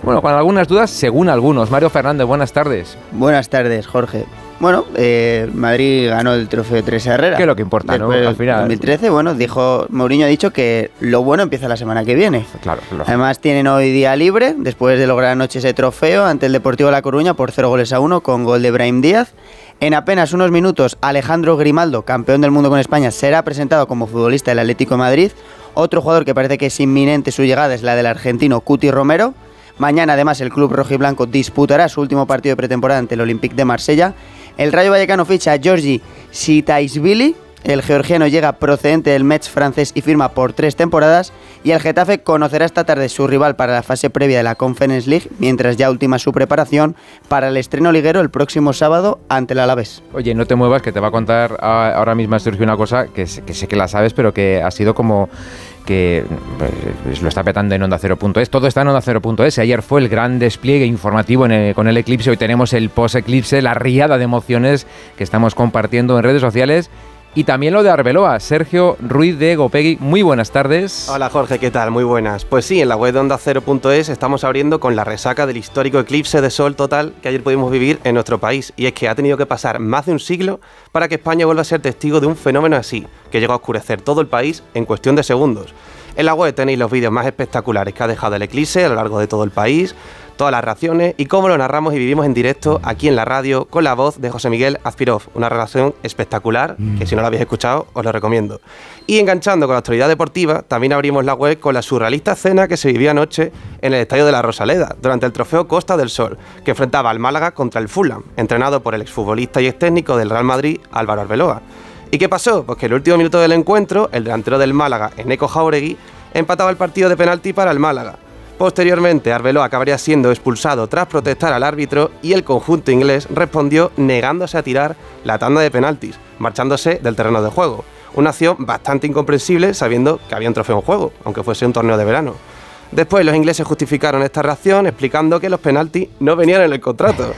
Bueno, con algunas dudas, según algunos. Mario Fernández, buenas tardes. Buenas tardes, Jorge. Bueno, Madrid ganó el trofeo Teresa Herrera. Que es lo que importa, ¿no? Al final. 2013, bueno, Mourinho ha dicho que lo bueno empieza la semana que viene. Claro. Además tienen hoy día libre, después de lograr anoche ese trofeo ante el Deportivo La Coruña por 0-1 con gol de Brahim Díaz. En apenas unos minutos, Alejandro Grimaldo, campeón del mundo con España, será presentado como futbolista del Atlético de Madrid. Otro jugador que parece que es inminente su llegada es la del argentino Cuti Romero. Mañana, además, el club rojiblanco disputará su último partido de pretemporada ante el Olympique de Marsella. El Rayo Vallecano ficha a Georgi Sitaishvili. El georgiano llega procedente del Metz francés y firma por 3 temporadas. Y el Getafe conocerá esta tarde su rival para la fase previa de la Conference League, mientras ya ultima su preparación para el estreno liguero el próximo sábado ante el Alavés. Oye, no te muevas, que te va a contar ahora mismo, Sergio, una cosa que sé que la sabes, pero que ha sido como... que pues, lo está petando en Onda Cero.es. Todo está en Onda Cero.es. Ayer fue el gran despliegue informativo con el eclipse. Hoy tenemos el post-eclipse, la riada de emociones que estamos compartiendo en redes sociales. Y también lo de Arbeloa. Sergio Ruiz de Gopegui, muy buenas tardes. Hola Jorge, ¿qué tal? Muy buenas. Pues sí, en la web de Onda Cero.es estamos abriendo con la resaca del histórico eclipse de sol total que ayer pudimos vivir en nuestro país. Y es que ha tenido que pasar más de un siglo para que España vuelva a ser testigo de un fenómeno así, que llegó a oscurecer todo el país en cuestión de segundos. En la web tenéis los vídeos más espectaculares que ha dejado el eclipse a lo largo de todo el país, todas las reacciones y cómo lo narramos y vivimos en directo aquí en la radio con la voz de José Miguel Azpirov. Una relación espectacular que si no la habéis escuchado os lo recomiendo. Y enganchando con la actualidad deportiva, también abrimos la web con la surrealista escena que se vivía anoche en el estadio de la Rosaleda durante el trofeo Costa del Sol, que enfrentaba al Málaga contra el Fulham, entrenado por el exfutbolista y extécnico del Real Madrid, Álvaro Arbeloa. ¿Y qué pasó? Pues que en el último minuto del encuentro, el delantero del Málaga, Eneco Jauregui, empataba el partido de penalti para el Málaga. Posteriormente, Arbeloa acabaría siendo expulsado tras protestar al árbitro y el conjunto inglés respondió negándose a tirar la tanda de penaltis, marchándose del terreno de juego. Una acción bastante incomprensible sabiendo que había un trofeo en juego, aunque fuese un torneo de verano. Después los ingleses justificaron esta reacción explicando que los penaltis no venían en el contrato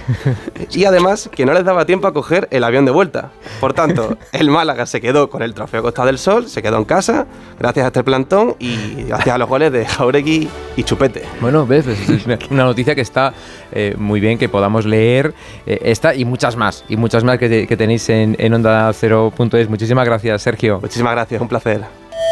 y además que no les daba tiempo a coger el avión de vuelta. Por tanto, el Málaga se quedó con el trofeo Costa del Sol, se quedó en casa gracias a este plantón y gracias a los goles de Jauregui y Chupete. Bueno, ves, es una noticia que está muy bien que podamos leer esta y muchas más que tenéis en Onda Cero.es. Muchísimas gracias, Sergio. Muchísimas gracias, un placer.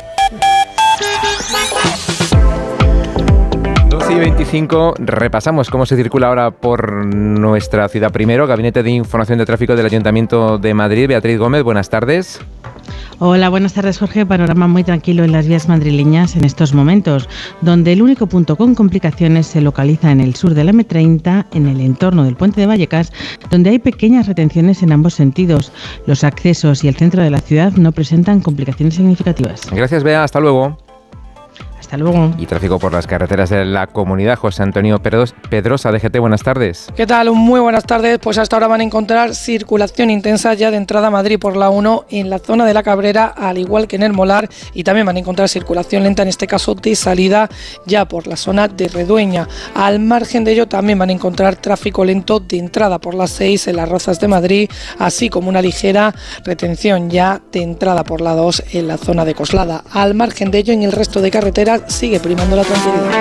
12:25, repasamos cómo se circula ahora por nuestra ciudad. Primero, Gabinete de Información de Tráfico del Ayuntamiento de Madrid. Beatriz Gómez, buenas tardes. Hola, buenas tardes, Jorge. Panorama muy tranquilo en las vías madrileñas en estos momentos, donde el único punto con complicaciones se localiza en el sur de la M30, en el entorno del Puente de Vallecas, donde hay pequeñas retenciones en ambos sentidos. Los accesos y el centro de la ciudad no presentan complicaciones significativas. Gracias, Bea. Hasta luego. Hasta luego. Y tráfico por las carreteras de la comunidad. José Antonio Pedrosa, DGT, buenas tardes. ¿Qué tal? Muy buenas tardes. Pues hasta ahora van a encontrar circulación intensa ya de entrada a Madrid por la 1 en la zona de la Cabrera, al igual que en el Molar, y también van a encontrar circulación lenta, en este caso de salida ya por la zona de Redueña. Al margen de ello también van a encontrar tráfico lento de entrada por las 6 en las Rozas de Madrid, así como una ligera retención ya de entrada por la 2 en la zona de Coslada. Al margen de ello, en el resto de carreteras sigue primando la tranquilidad.